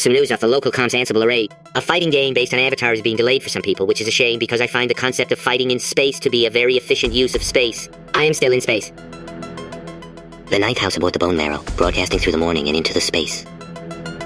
Some news off the local comms Ansible array. A fighting game based on Avatar is being delayed for some people, which is a shame because I find the concept of fighting in space to be a very efficient use of space. I am still in space. The ninth house aboard the bone marrow, broadcasting through the morning and into the space.